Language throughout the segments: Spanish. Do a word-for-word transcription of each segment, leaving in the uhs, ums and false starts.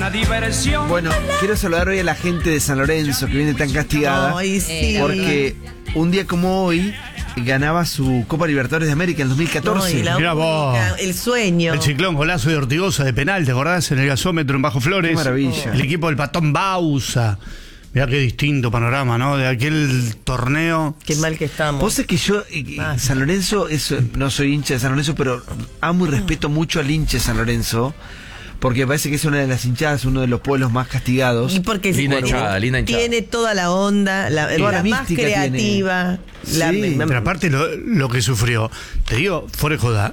la diversión. Bueno, quiero saludar hoy a la gente de San Lorenzo que viene tan castigada. Ay, sí. Porque un día como hoy ganaba su Copa Libertadores de América en dos mil catorce. No, y la Mirá vos. única, el sueño. El Ciclón, golazo de Ortigosa de penal, ¿te acordás? En el gasómetro en Bajo Flores. Qué maravilla. El equipo del Patón Bausa. Mirá qué distinto panorama, ¿no? De aquel torneo. Qué mal que estamos. Vos sabés que yo, eh, Ah. San Lorenzo, es, no soy hincha de San Lorenzo, pero amo y respeto mucho al hincha de San Lorenzo, porque me parece que es una de las hinchadas, uno de los pueblos más castigados. Y porque Linda tiene, hinchada, linda hinchada. tiene toda la onda, la, Toda la la más mística creativa. tiene. La, Sí. me- Pero aparte lo, lo que sufrió, te digo, fuera de joda,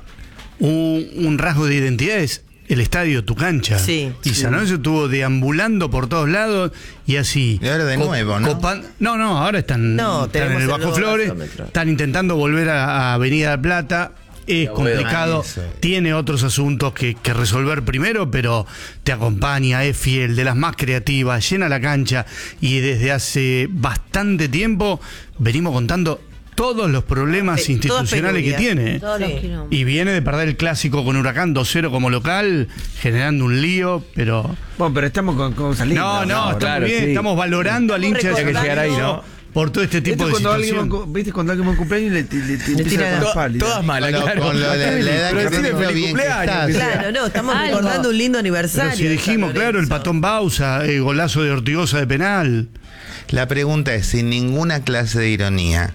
un, un rasgo de identidad es el estadio, tu cancha. Sí. Y San Lorenzo estuvo deambulando por todos lados y así. Y ahora de co- nuevo, ¿no? copan- no, no, ahora están, No, están tenemos en el el Bajo nuevo Flores, gasómetro. están intentando volver a, a Avenida del Plata. Es Ya, complicado, bueno, eso. tiene otros asuntos que, que resolver primero, pero te acompaña, es fiel, de las más creativas, llena la cancha y desde hace bastante tiempo venimos contando todos los problemas Eh, institucionales que todas tiene. Todos los Sí. quilombos. Y viene de perder el clásico con Huracán dos cero como local, generando un lío, pero... Bueno, pero estamos con cosas lindas. No, no, está claro, muy bien, sí. estamos valorando al hincha de Hay que San llegar ahí, Lorenzo ¿no? por todo este Esto tipo es de cuando alguien va a situación. un cu- ¿Viste cuando alguien va a un cumpleaños y le, le, le, Le empieza tira a dar to- pálida? Todas malas, Con lo- claro. con lo de la- la edad Pero que decime tenés, lo feliz bien que cumpleaños, estás. que sea. Claro, no, estamos Algo. recordando un lindo aniversario. Pero si de dijimos, San claro, el Lorenzo. patón Bausa, el golazo de Ortigosa de penal. La pregunta es, sin ninguna clase de ironía,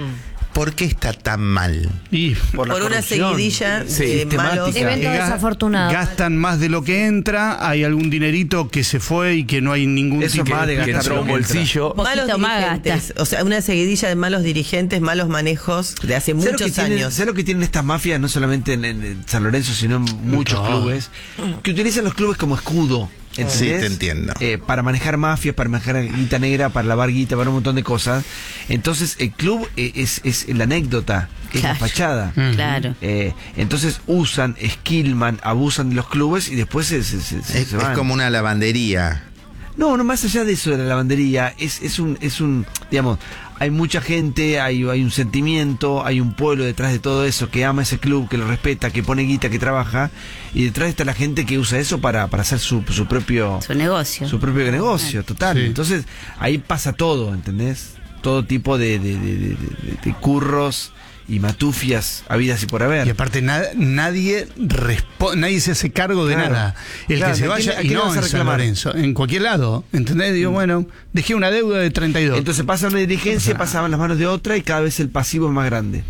¿por qué está tan mal? Y Por, la Por una corrupción seguidilla Sí, de sistemática. malos. Evento ga- desafortunado. gastan más de lo que entra, hay algún dinerito que se fue y que no hay ningún Eso es ticket. más de Que gastar entró a un lo que entra. bolsillo. Malos Poquito más dirigentes, o sea, una seguidilla de malos dirigentes, malos manejos de hace ¿Sabes lo muchos que tienen- años. ¿Sabes lo que tienen estas mafias, no solamente en, en San Lorenzo, sino en muchos No. clubes? Que utilizan los clubes como escudo. ¿entendés? Sí, te entiendo. Eh, para manejar mafias, para manejar guita negra, para lavar guita, para un montón de cosas. Entonces, el club eh, es, es la anécdota, es la Claro. fachada. Claro. Eh, entonces usan, esquilman, abusan de los clubes y después se, se, se- se- Es, se es van. como una lavandería. No, no, más allá de eso de la lavandería, es, es un, es un, digamos, hay mucha gente, hay, hay un sentimiento, hay un pueblo detrás de todo eso que ama ese club, que lo respeta, que pone guita, que trabaja, y detrás está la gente que usa eso para, para hacer su, su propio, Su negocio. su propio negocio, total. Sí. Entonces, ahí pasa todo, ¿entendés? Todo tipo de, de, de, de- de- de curros y matufias habidas y por haber. Y aparte na- nadie respo- nadie se hace cargo de Claro. nada. El Claro, que se ¿a quién- vaya a y quién le no vas a en San reclamar? Lorenzo, en cualquier lado, ¿entendés? Digo, bueno, dejé una deuda de treinta y dos. Entonces pasa una dirigencia, pasaba en las manos de otra y cada vez el pasivo es más grande.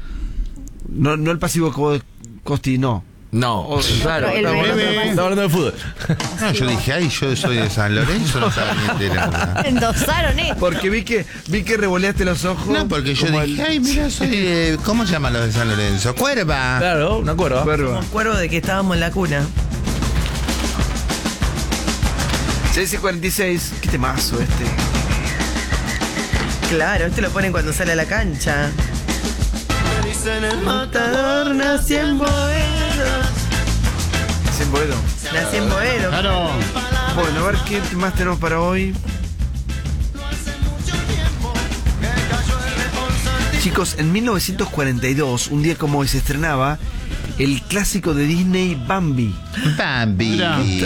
No, no el pasivo co- Costi, no. No, claro, el estamos otro hablando, país. estamos hablando de fútbol. No, yo dije, ay, yo soy de San Lorenzo, no estaba ni enterada. Endosaron esto. Porque vi que vi que revoleaste los ojos. No, porque yo como dije, el- ay, mira, soy de... ¿Cómo se llaman los de San Lorenzo? ¡Cuerva! Claro, no acuerdo. Cuerva. Como cuervo de que estábamos en la cuna. seis y cuarenta y seis, qué temazo este. Claro, este lo ponen cuando sale a la cancha. El matador nació en Boedo. Es en Boedo. Nació en Boedo. Claro. Bueno, a ver qué más tenemos para hoy. Chicos, en mil novecientos cuarenta y dos, un día como hoy se estrenaba el clásico de Disney Bambi. Bambi. Mira.